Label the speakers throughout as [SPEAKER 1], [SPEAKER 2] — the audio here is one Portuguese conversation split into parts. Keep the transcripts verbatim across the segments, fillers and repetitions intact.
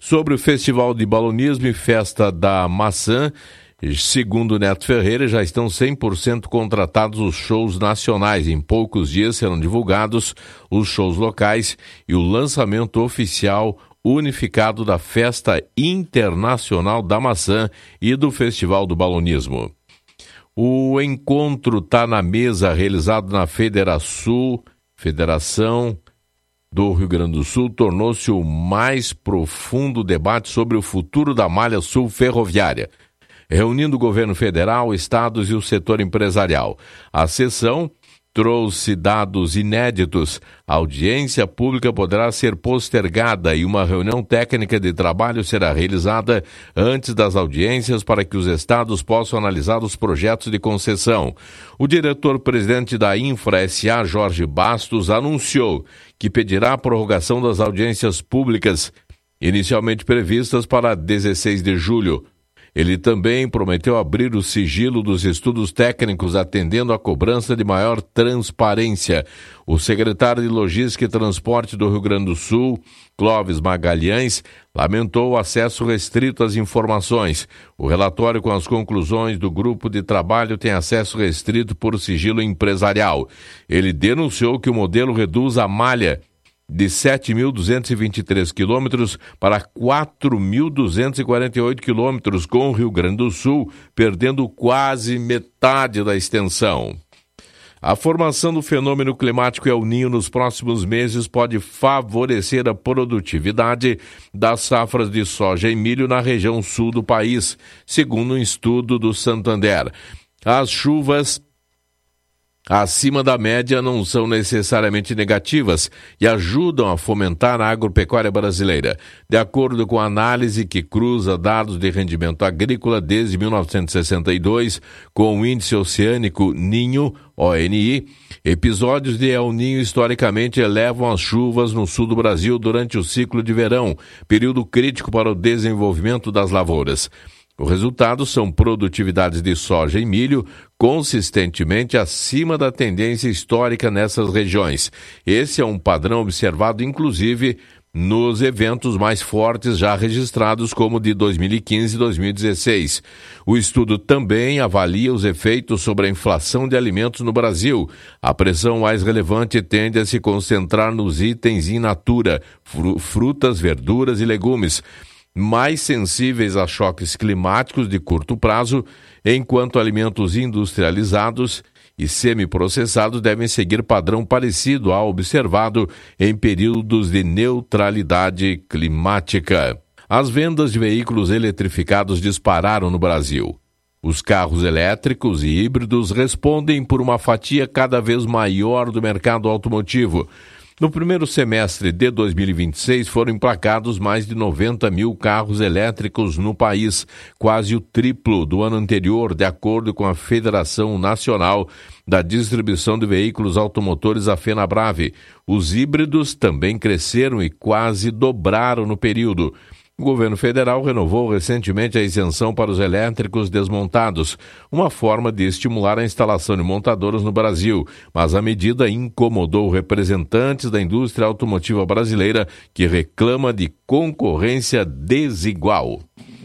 [SPEAKER 1] Sobre o Festival de Balonismo e Festa da Maçã, segundo Neto Ferreira, já estão cem por cento contratados os shows nacionais. Em poucos dias serão divulgados os shows locais e o lançamento oficial unificado da Festa Internacional da Maçã e do Festival do Balonismo. O encontro Tá na Mesa, realizado na Federação, Federação do Rio Grande do Sul, tornou-se o mais profundo debate sobre o futuro da malha sul ferroviária, reunindo o governo federal, estados e o setor empresarial. A sessão trouxe dados inéditos. A audiência pública poderá ser postergada e uma reunião técnica de trabalho será realizada antes das audiências para que os estados possam analisar os projetos de concessão. O diretor-presidente da Infra S A, Jorge Bastos, anunciou que pedirá a prorrogação das audiências públicas, inicialmente previstas para dezesseis de julho. Ele também prometeu abrir o sigilo dos estudos técnicos, atendendo à cobrança de maior transparência. O secretário de Logística e Transporte do Rio Grande do Sul, Clóvis Magalhães, lamentou o acesso restrito às informações. O relatório com as conclusões do grupo de trabalho tem acesso restrito por sigilo empresarial. Ele denunciou que o modelo reduz a malha de sete mil duzentos e vinte e três quilômetros para quatro mil duzentos e quarenta e oito quilômetros, com o Rio Grande do Sul perdendo quase metade da extensão. A formação do fenômeno climático El Niño nos próximos meses pode favorecer a produtividade das safras de soja e milho na região sul do país, segundo um estudo do Santander. As chuvas acima da média não são necessariamente negativas e ajudam a fomentar a agropecuária brasileira. De acordo com a análise que cruza dados de rendimento agrícola desde mil novecentos e sessenta e dois com o Índice Oceânico Ninho, O N I, episódios de El Niño historicamente elevam as chuvas no sul do Brasil durante o ciclo de verão, período crítico para o desenvolvimento das lavouras. O resultado são produtividades de soja e milho consistentemente acima da tendência histórica nessas regiões. Esse é um padrão observado, inclusive, nos eventos mais fortes já registrados, como de dois mil e quinze e dois mil e dezesseis. O estudo também avalia os efeitos sobre a inflação de alimentos no Brasil. A pressão mais relevante tende a se concentrar nos itens in natura, frutas, verduras e legumes, mais sensíveis a choques climáticos de curto prazo, enquanto alimentos industrializados e semiprocessados devem seguir padrão parecido ao observado em períodos de neutralidade climática. As vendas de veículos eletrificados dispararam no Brasil. Os carros elétricos e híbridos respondem por uma fatia cada vez maior do mercado automotivo. No primeiro semestre de dois mil e vinte e seis, foram emplacados mais de noventa mil carros elétricos no país, quase o triplo do ano anterior, de acordo com a Federação Nacional da Distribuição de Veículos Automotores, a FenaBrave. Os híbridos também cresceram e quase dobraram no período. O governo federal renovou recentemente a isenção para os elétricos desmontados, uma forma de estimular a instalação de montadoras no Brasil, mas a medida incomodou representantes da indústria automotiva brasileira, que reclama de concorrência desigual.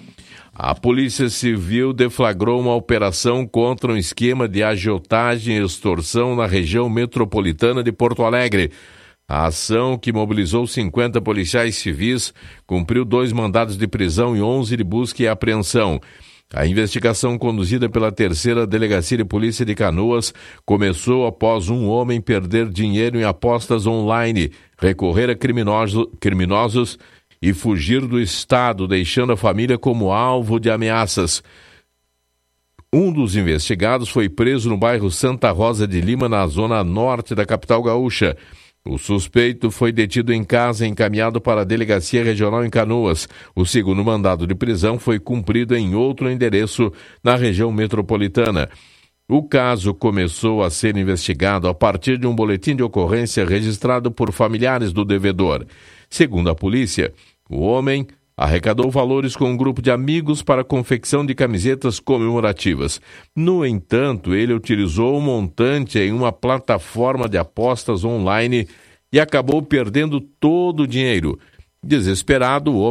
[SPEAKER 1] A Polícia Civil deflagrou uma operação contra um esquema de agiotagem e extorsão na região metropolitana de Porto Alegre. A ação, que mobilizou cinquenta policiais civis, cumpriu dois mandados de prisão e onze de busca e apreensão. A investigação, conduzida pela terceira Delegacia de Polícia de Canoas, começou após um homem perder dinheiro em apostas online, recorrer a criminoso, criminosos e fugir do estado, deixando a família como alvo de ameaças. Um dos investigados foi preso no bairro Santa Rosa de Lima, na zona norte da capital gaúcha. O suspeito foi detido em casa e encaminhado para a Delegacia Regional em Canoas. O segundo mandado de prisão foi cumprido em outro endereço na região metropolitana. O caso começou a ser investigado a partir de um boletim de ocorrência registrado por familiares do devedor. Segundo a polícia, o homem arrecadou valores com um grupo de amigos para a confecção de camisetas comemorativas. No entanto, ele utilizou o montante em uma plataforma de apostas online e acabou perdendo todo o dinheiro. Desesperado, o homem